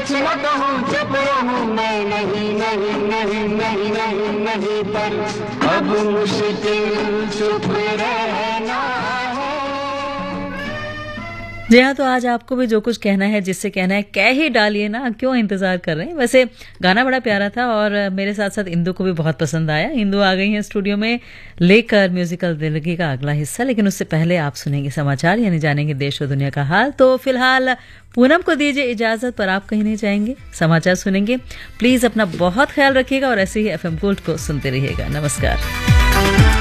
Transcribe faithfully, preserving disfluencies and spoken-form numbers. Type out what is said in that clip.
सच न कहूँ चुप रहूँ मैं, नहीं नहीं नहीं नहीं नहीं नहीं, पर अब मुश्किल चुप रहना है। जी हाँ, तो आज आपको भी जो कुछ कहना है, जिससे कहना है, कह ही डालिए ना, क्यों इंतजार कर रहे हैं। वैसे गाना बड़ा प्यारा था और मेरे साथ साथ इंदु को भी बहुत पसंद आया। इंदु आ गई हैं स्टूडियो में लेकर म्यूजिकल जिंदगी का अगला हिस्सा, लेकिन उससे पहले आप सुनेंगे समाचार, यानी जानेंगे देश और दुनिया का हाल। तो फिलहाल पूनम को दीजिए इजाजत, पर आप कहीं नहीं जाएंगे, समाचार सुनेंगे। प्लीज अपना बहुत ख्याल रखिएगा और ऐसे ही एफ एम गोल्ड को सुनते रहिएगा। नमस्कार।